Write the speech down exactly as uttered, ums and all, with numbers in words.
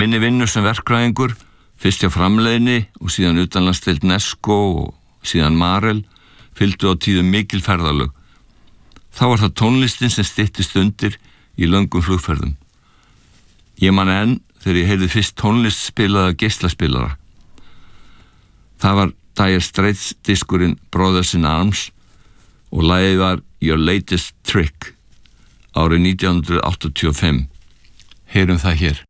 minni vinnu sem verkfræðingur, fyrst hjá framleiðni og síðan utanlandsdeild Nesco og síðan Marel, fylgdu á tíðum mikil ferðalög. Þá var það tónlistin sem styttist undir í löngum flugferðum. Ég man enn þegar ég heyrði fyrst tónlist spilaða geislaspilara. Það var Dire Straits diskurinn Brothers in Arms og lagið var Your Latest Trick árið nítján hundruð áttatíu og fimm. Heyrum það hér.